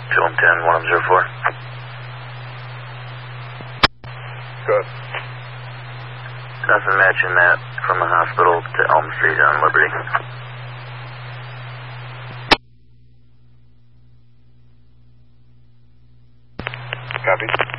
210-104. Good. Nothing matching that from the hospital to Elm Street on Liberty. Copy.